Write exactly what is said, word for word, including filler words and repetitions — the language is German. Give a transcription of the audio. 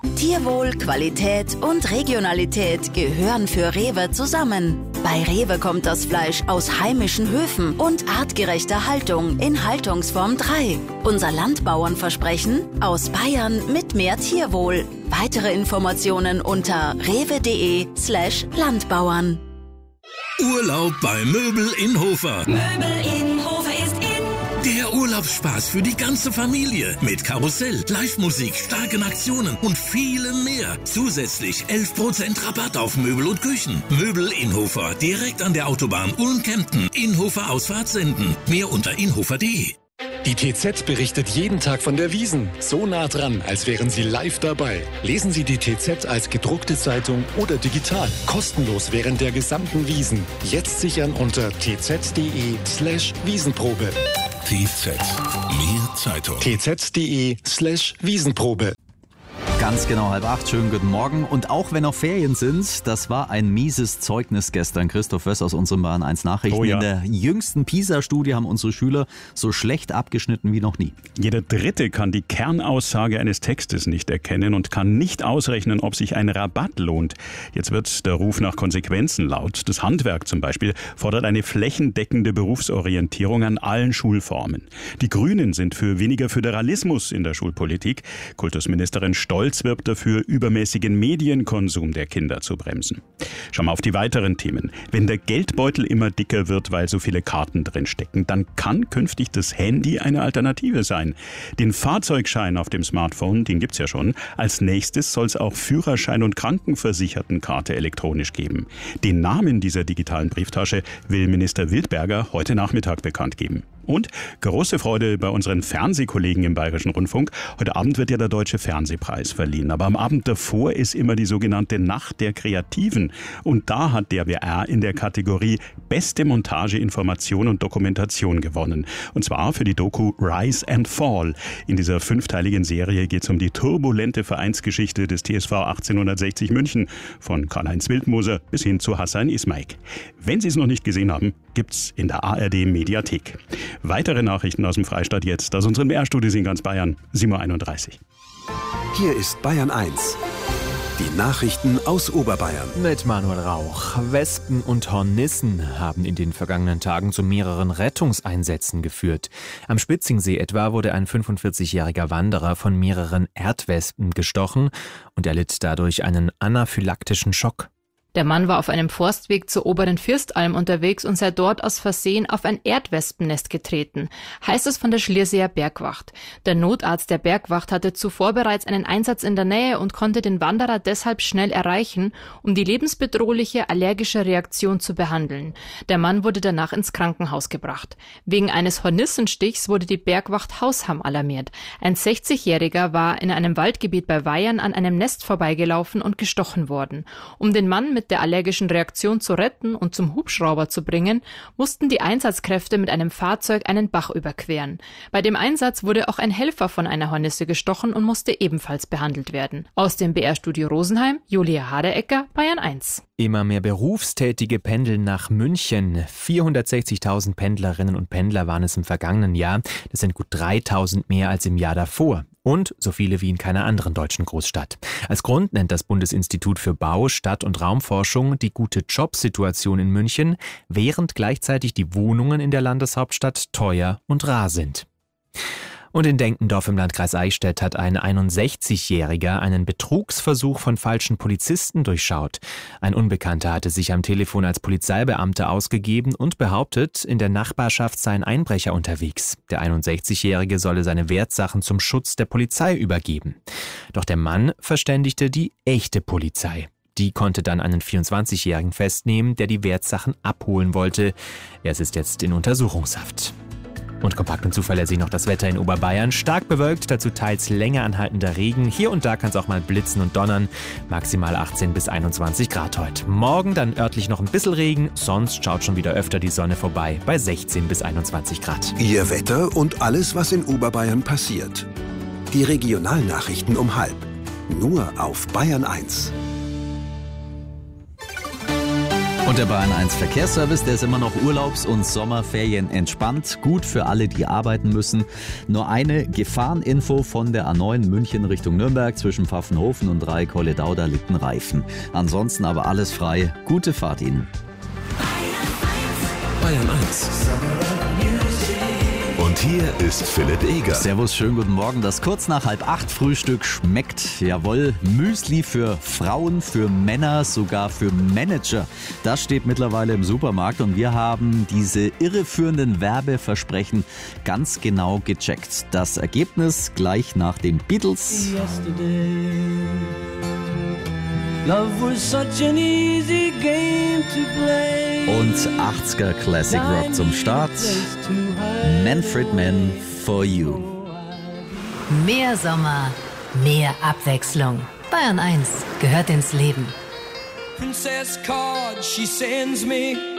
Tierwohl, Qualität und Regionalität gehören für Rewe zusammen. Bei Rewe kommt das Fleisch aus heimischen Höfen und artgerechter Haltung in Haltungsform drei. Unser Landbauernversprechen: aus Bayern mit mehr Tierwohl. Weitere Informationen unter rewe.de slash Landbauern. Urlaub bei Möbel in Hofer. Möbel in Hofer ist in. Der Urlaubsspaß für die ganze Familie mit Karussell, Live-Musik, starken Aktionen und vielem mehr. Zusätzlich elf Prozent Rabatt auf Möbel und Küchen. Möbel in Hofer, direkt an der Autobahn Ulm-Kempten. Inhofer Ausfahrt senden. Mehr unter inhofer punkt de. Die T Z berichtet jeden Tag von der Wiesn. So nah dran, als wären Sie live dabei. Lesen Sie die T Z als gedruckte Zeitung oder digital. Kostenlos während der gesamten Wiesn. Jetzt sichern unter tz.de slash Wiesenprobe. T Z. Mehr Zeitung. tz.de slash Wiesenprobe. Ganz genau halb acht, schönen guten Morgen. Und auch wenn noch Ferien sind, das war ein mieses Zeugnis gestern. Christoph Wöss aus unseren Bayern eins Nachrichten. Oh ja. In der jüngsten PISA-Studie haben unsere Schüler so schlecht abgeschnitten wie noch nie. Jeder Dritte kann die Kernaussage eines Textes nicht erkennen und kann nicht ausrechnen, ob sich ein Rabatt lohnt. Jetzt wird der Ruf nach Konsequenzen laut. Das Handwerk zum Beispiel fordert eine flächendeckende Berufsorientierung an allen Schulformen. Die Grünen sind für weniger Föderalismus in der Schulpolitik. Kultusministerin Stolz wirbt dafür, übermäßigen Medienkonsum der Kinder zu bremsen. Schauen wir auf die weiteren Themen. Wenn der Geldbeutel immer dicker wird, weil so viele Karten drin stecken, dann kann künftig das Handy eine Alternative sein. Den Fahrzeugschein auf dem Smartphone, den gibt's ja schon. Als nächstes soll es auch Führerschein und Krankenversichertenkarte elektronisch geben. Den Namen dieser digitalen Brieftasche will Minister Wildberger heute Nachmittag bekannt geben. Und große Freude bei unseren Fernsehkollegen im Bayerischen Rundfunk. Heute Abend wird ja der Deutsche Fernsehpreis verliehen. Aber am Abend davor ist immer die sogenannte Nacht der Kreativen. Und da hat der W D R in der Kategorie Beste Montage, Information und Dokumentation gewonnen. Und zwar für die Doku Rise and Fall. In dieser fünfteiligen Serie geht es um die turbulente Vereinsgeschichte des T S V achtzehnhundertsechzig München. Von Karl-Heinz Wildmoser bis hin zu Hassan Ismaik. Wenn Sie es noch nicht gesehen haben, gibt's in der A R D Mediathek. Weitere Nachrichten aus dem Freistaat jetzt aus unseren B R-Studios in ganz Bayern, sieben Uhr einunddreißig. Hier ist Bayern eins. Die Nachrichten aus Oberbayern. Mit Manuel Rauch. Wespen und Hornissen haben in den vergangenen Tagen zu mehreren Rettungseinsätzen geführt. Am Spitzingsee etwa wurde ein fünfundvierzigjähriger Wanderer von mehreren Erdwespen gestochen und erlitt dadurch einen anaphylaktischen Schock. Der Mann war auf einem Forstweg zur oberen Firstalm unterwegs und sei dort aus Versehen auf ein Erdwespennest getreten, heißt es von der Schlierseer Bergwacht. Der Notarzt der Bergwacht hatte zuvor bereits einen Einsatz in der Nähe und konnte den Wanderer deshalb schnell erreichen, um die lebensbedrohliche allergische Reaktion zu behandeln. Der Mann wurde danach ins Krankenhaus gebracht. Wegen eines Hornissenstichs wurde die Bergwacht Hausham alarmiert. Ein sechzigjähriger war in einem Waldgebiet bei Weyern an einem Nest vorbeigelaufen und gestochen worden. Um den Mann mit der allergischen Reaktion zu retten und zum Hubschrauber zu bringen, mussten die Einsatzkräfte mit einem Fahrzeug einen Bach überqueren. Bei dem Einsatz wurde auch ein Helfer von einer Hornisse gestochen und musste ebenfalls behandelt werden. Aus dem B R-Studio Rosenheim, Julia Haderecker, Bayern eins. Immer mehr Berufstätige pendeln nach München. vierhundertsechzigtausend Pendlerinnen und Pendler waren es im vergangenen Jahr. Das sind gut dreitausend mehr als im Jahr davor. Und so viele wie in keiner anderen deutschen Großstadt. Als Grund nennt das Bundesinstitut für Bau, Stadt- und Raumforschung die gute Jobsituation in München, während gleichzeitig die Wohnungen in der Landeshauptstadt teuer und rar sind. Und in Denkendorf im Landkreis Eichstätt hat ein einundsechzigjähriger einen Betrugsversuch von falschen Polizisten durchschaut. Ein Unbekannter hatte sich am Telefon als Polizeibeamter ausgegeben und behauptet, in der Nachbarschaft seien Einbrecher unterwegs. Der einundsechzigjährige solle seine Wertsachen zum Schutz der Polizei übergeben. Doch der Mann verständigte die echte Polizei. Die konnte dann einen vierundzwanzigjährigen festnehmen, der die Wertsachen abholen wollte. Er ist jetzt in Untersuchungshaft. Und kompakt und zuverlässig noch das Wetter in Oberbayern. Stark bewölkt, dazu teils länger anhaltender Regen. Hier und da kann es auch mal blitzen und donnern. Maximal achtzehn bis einundzwanzig Grad heute. Morgen dann örtlich noch ein bisschen Regen. Sonst schaut schon wieder öfter die Sonne vorbei bei sechzehn bis einundzwanzig Grad. Ihr Wetter und alles, was in Oberbayern passiert. Die Regionalnachrichten um halb. Nur auf Bayern eins. Und der Bayern eins Verkehrsservice, der ist immer noch urlaubs- und Sommerferien entspannt. Gut für alle, die arbeiten müssen. Nur eine Gefahreninfo von der A neun München Richtung Nürnberg zwischen Pfaffenhofen und Dreieck-Holledau, da liegt ein Reifen. Ansonsten aber alles frei. Gute Fahrt Ihnen. Bayern eins. Und hier ist Philipp Eger. Servus, schönen guten Morgen. Das kurz nach halb acht Frühstück schmeckt, jawohl, Müsli für Frauen, für Männer, sogar für Manager. Das steht mittlerweile im Supermarkt und wir haben diese irreführenden Werbeversprechen ganz genau gecheckt. Das Ergebnis gleich nach den Beatles. Love was such an easy game to play. Und achtziger Classic Rock zum Start. Manfred Mann, For You. Mehr Sommer, mehr Abwechslung. Bayern eins gehört ins Leben. Princess card she sends me.